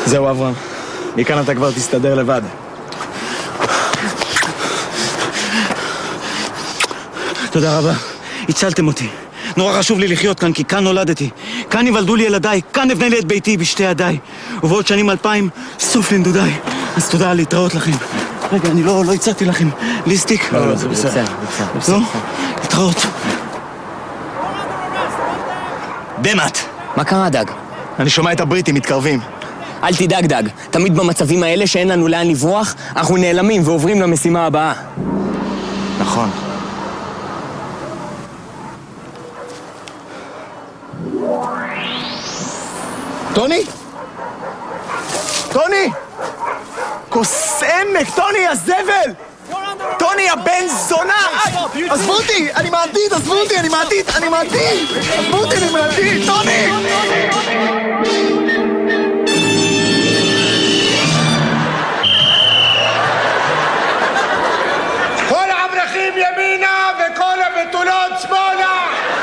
זהו אברהם, מכאן אתה כבר תסתדר לבד. תודה רבה, הצלתם אותי. נורא חשוב לי לחיות כאן, כי כאן נולדתי. כאן יוולדו לי ילדיי, כאן נבנה לי את ביתי בשתי ידיי. ובעוד שנים 2000, סוף לנדודיי. אז תודה, להתראות לכם. רגע, אני לא הצעתי לכם ליסטיק. לא, זה בסדר. לא? להתראות. דמת! מה קרה, דג? אני שומע את הבריטים מתקרבים. אל תדאג, דג. תמיד במצבים האלה שאין לנו לאן לברוח, אנחנו נעלמים ועוברים למשימה הבאה. נכון. טוני? טוני! כוס עמק, טוני, הזבל! טוני, הבן זונה! עזבו אותי! אני מעתיד, עזבו אותי! אני מעתיד! עזבו אותי, אני מעתיד! טוני! כל האברכים ימינה וכל הבתולות שמאלה!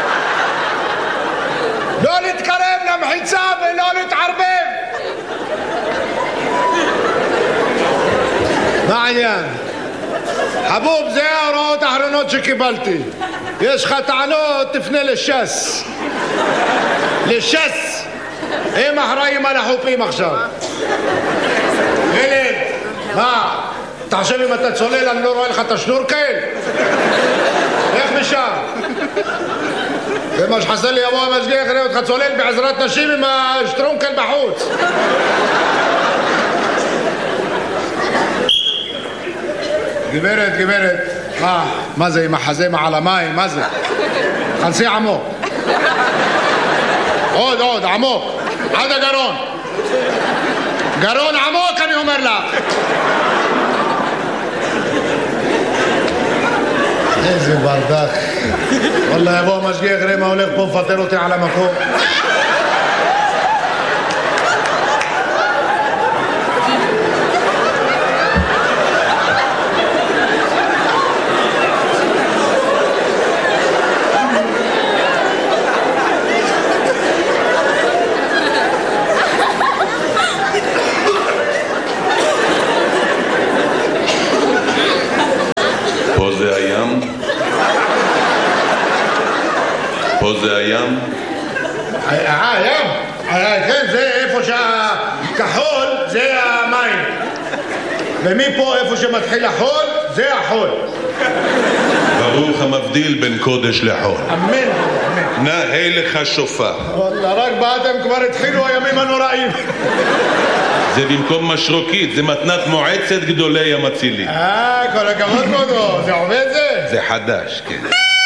לא להתקרב למחיצה ולא להתערבב! מה העניין? חבוב, זה ההוראות האחרונות שקיבלתי. יש לך טענות, תפנה לש"ס. לש"ס! הם אחראים על החופים עכשיו. ילד, מה? אתה חושב אם אתה צולל אני לא רואה לך את השנורקל? איך משם? זה מה שחסר לי, יבוא המשגיח יראה אותך צולל בעזרת נשים עם השטרונקל בחוץ. גברת, מה זה עם החזה מעל המים? מה זה? חנסי עמוק. עוד, עמוק. עד הגרון. גרון עמוק, אני אומר לך. איזה ברדק. וואלה, יבוא המשגיח יראה מה הולך פה, מפטר אותי על המקום. פה זה הים? הים? כן, זה איפה שהכחול זה המים. ומפה איפה שמתחיל החול זה החול. ברוך המבדיל בין קודש לחול. אמן. נאה לך שופר. וואלה, רק באתם כבר התחילו הימים הנוראים. זה במקום משרוקית, זה מתנת מועצת גדולי המצילים. כל הכבוד כבודו, זה עובד זה? זה חדש, כן.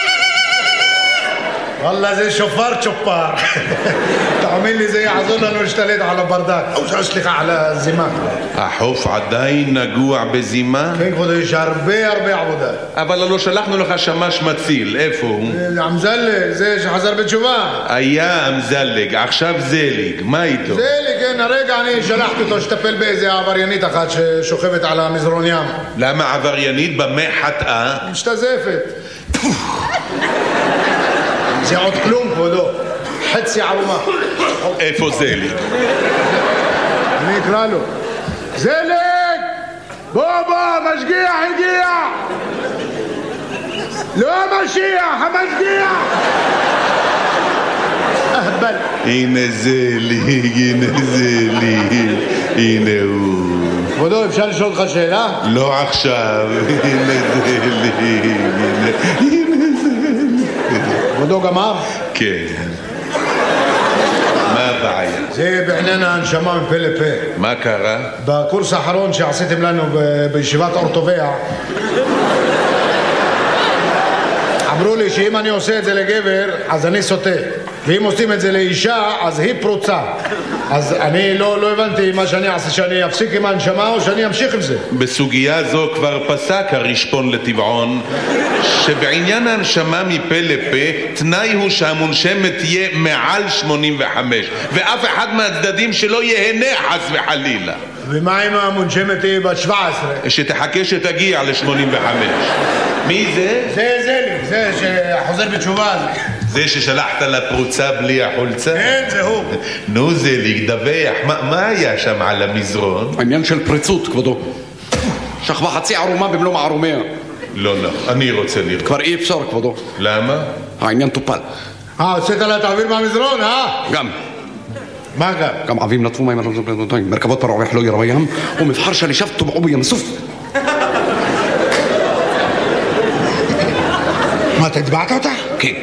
וואלה, זה שופר צ'ופר. תאמין לי, זה יעזור לנו להשתלט על הברדק. סליחה, על הזימה. החוף עדיין נגוע בזימה? כן, כבודו, יש הרבה עבודה. אבל לא שלחנו לך שמש מציל, איפה הוא? אמזלה, זה שחזר בתשובה. היה אמזלג, עכשיו זליג, מה איתו? זליג, כן, הרגע אני שלחתי אותו שטפל באיזה עבריינית אחת ששוכבת על המזרון ים. למה עבריינית? במה חטאה? משתזפת. זה עוד כלום, כבודו. חצי ערומה. איפה זליג? אני אקרא לו. זליג! בוא, המשגיח הגיע! לא המשיח, המשגיח! אהבל. הנה זליג, הנה הוא. כבודו, אפשר לשאול אותך שאלה? לא עכשיו, הנה זליג, כבודו גמר? כן. מה הבעיה? זה בעניין ההנשמה מפה לפה. מה קרה? בקורס האחרון שעשיתם לנו בישיבת אורטוביה אמרו לי שאם אני עושה את זה לגבר אז אני סוטה, ואם עושים את זה לאישה אז היא פרוצה. אז אני לא הבנתי מה שאני אעשה, שאני אפסיק עם ההנשמה או שאני אמשיך עם זה. בסוגיה זו כבר פסק הרשפון לטבעון שבעניין ההנשמה מפה לפה תנאי הוא שהמונשמת תהיה מעל 85 ואף אחד מהצדדים שלא יהנה חס וחלילה. ומה אם המונשמת תהיה בת 17? שתחכה שתגיע ל-85. מי זה? זה לי, זה שחוזר בתשובה. זה ששלחת לפרוצה בלי החולצה? כן, זה הוא. נו, זה דווח. מה היה שם על המזרון? העניין של פריצות, כבודו. שכבה חצי ערומה במלוא מערומיה. לא, אני רוצה לראות. כבר אי אפשר, כבודו. למה? העניין טופל. הוצאת לה את האוויר מהמזרון, גם. מה גם? גם עבים נטפו מים, מרכבות פרעוח לא ירו ים, ומבחר שלישיו טובעו בים סוף. מה, אתה התבעת אותה? כן.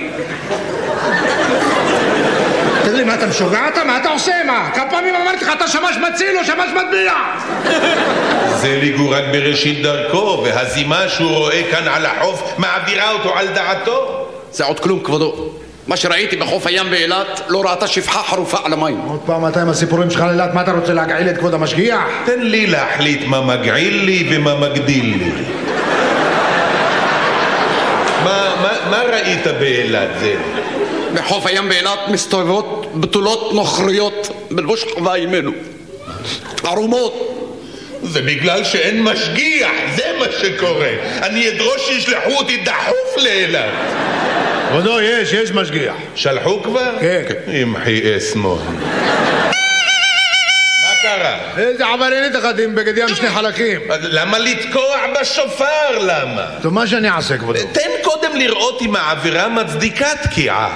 תגיד לי, מה, אתה משוגע אתה? מה אתה עושה? מה? כמה פעמים אמרתי לך, אתה שמש מציל או שמש מטביע? זה ליגו רק בראשית דרכו, והזימה שהוא רואה כאן על החוף מעבירה אותו על דעתו. זה עוד כלום, כבודו. מה שראיתי בחוף הים באילת לא ראתה שפחה חרופה על המים. עוד פעם אתה עם הסיפורים שלך לאילת, מה אתה רוצה להגעיל את כבוד המשגיח? תן לי להחליט מה מגעיל לי ומה מגדיל לי. מה ראית באילת זה? בחוף הים באילת מסתובבות בתולות נוכריות בלבוש חווה אימנו. ערומות. זה בגלל שאין משגיח, זה מה שקורה. אני אדרוש שישלחו אותי דחוף לאילת. כבודו, יש משגיח. שלחו כבר? כן. ימחי אסמון. מה קרה? איזה עבריינית אחת עם בגד ים שני חלקים. למה לתקוע בשופר? למה? טוב, מה שאני אעשה, כבודו? תן קודם לראות אם העבירה מצדיקה תקיעה.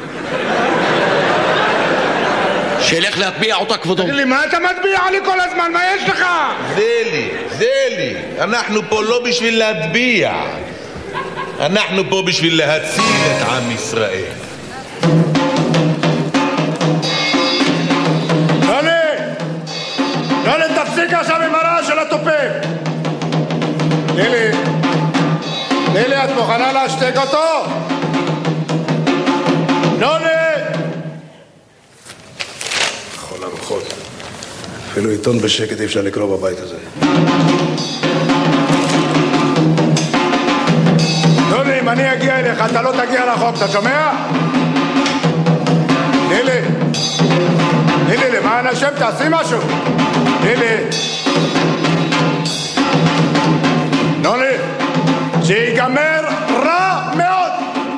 שילך להטביע אותה, כבודו. תגיד לי, מה אתה מטביע לי כל הזמן? מה יש לך? זה לי. אנחנו פה לא בשביל להטביע. אנחנו פה בשביל להציל את עם ישראל. יוני, תפסיק עכשיו עם הרעש של התופים. נילי, את מוכנה להשתק אותו? יוני! כל הרוחות. אפילו עיתון בשקט אי אפשר לקרוא בבית הזה. יוני, אם אני אגיע אליך, אתה לא תגיע לחוק, אתה שומע? נילי, למען השם, תעשי משהו. נילי. נוני, שיגמר רע מאוד.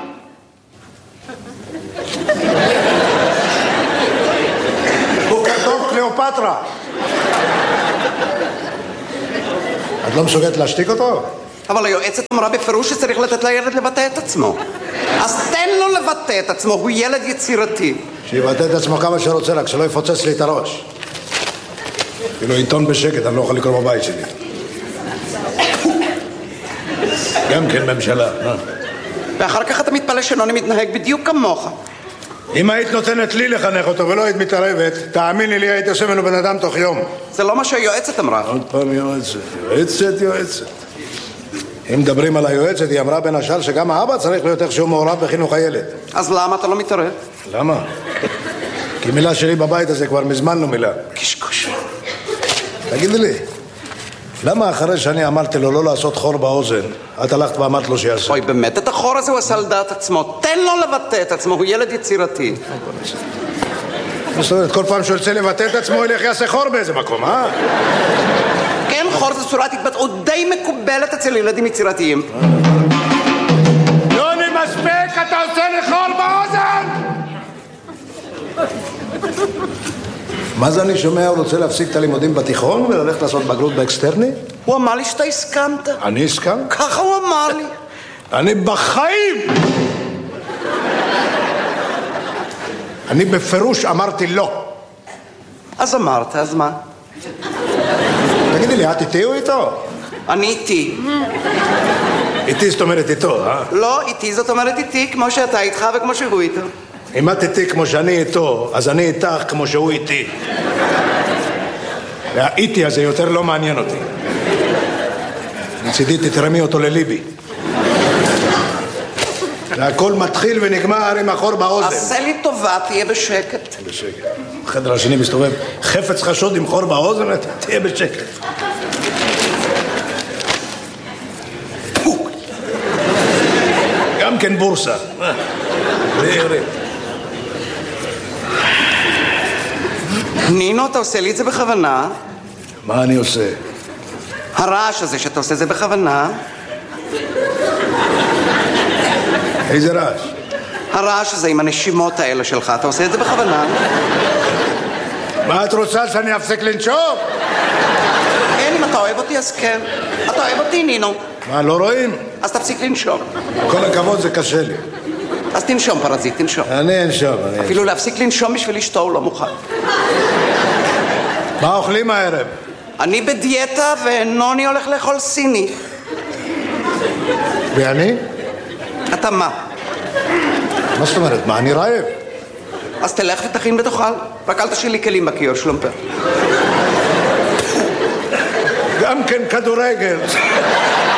בוקר טוב, קליאופטרה. את לא מסוגלת להשתיק אותו? אבל היועצת אמרה בפירוש שצריך לתת לילד לבטא את עצמו. אז תן לו לבטא את עצמו, הוא ילד יצירתי. שיבטא את עצמו כמה שרוצה, רק שלא יפוצץ לי את הראש. אפילו עיתון בשקט, אני לא יכול לקרוא בבית שלי. גם כן ממשלה. ואחר כך אתה מתפלא שנוני מתנהג בדיוק כמוך. אם היית נותנת לי לחנך אותו ולא היית מתערבת, תאמיני לי, היית יושב ממנו בן אדם תוך יום. זה לא מה שהיועצת אמרה. עוד פעם יועצת. אם מדברים על היועצת, היא אמרה בין השאר שגם האבא צריך להיות איכשהו מעורב בחינוך הילד. אז למה אתה לא מתערב? למה? כי מילה שלי בבית הזה כבר מזמן לא מילה. קשקוש. תגידי לי, למה אחרי שאני אמרתי לו לא לעשות חור באוזן, את הלכת ואמרת לו שיעשה? אוי, באמת, את החור הזה הוא עשה על דעת עצמו. תן לו לבטא את עצמו, הוא ילד יצירתי. זאת אומרת, כל פעם שהוא ירצה לבטא את עצמו, ילך יעשה חור באיזה מקום, כן, חור זה צורת התבטאות די מקובלת אצל ילדים יצירתיים. יוני, מספיק, אתה עושה לי חור באוזן! מה זה אני שומע? הוא רוצה להפסיק את הלימודים בתיכון וללכת לעשות בגרות באקסטרני? הוא אמר לי שאתה הסכמת. אני הסכם? ככה הוא אמר לי. אני בחיים! אני בפירוש אמרתי לא. אז אמרת, אז מה? תגידי לי, את איתי או איתו? אני איתי. איתי זאת אומרת איתו, לא, איתי זאת אומרת איתי, כמו שאתה איתך וכמו שהוא איתו. אם את איתי כמו שאני איתו, אז אני איתך כמו שהוא איתי. והאיתי הזה יותר לא מעניין אותי. מצידי תתרמי אותו לליבי. והכל מתחיל ונגמר עם החור באוזן. עשה לי טובה, תהיה בשקט. בשקט. בחדר השני מסתובב חפץ חשוד עם חור באוזן, תהיה בשקט. גם כן בורסה. נינו, אתה עושה לי את זה בכוונה? מה אני עושה? הרעש הזה שאתה עושה זה בכוונה? איזה רעש? הרעש הזה עם הנשימות האלה שלך, אתה עושה את זה בכוונה? מה את רוצה, שאני אפסיק לנשום? כן, אם אתה אוהב אותי אז כן. אתה אוהב אותי, נינו. מה, לא רואים? אז תפסיק לנשום. כל הכבוד, זה קשה לי. אז תנשום, פרזיט, תנשום. אני אנשום. אפילו להפסיק לנשום בשביל אשתו הוא לא מוכן. מה אוכלים הערב? אני בדיאטה ונוני הולך לאכול סיני. ואני? אתה מה? מה זאת אומרת? מה, אני רעב? אז תלך ותכין ותאכל. רק אל תשאיר לי כלים בכיור, שלומפר. גם כן כדורגל.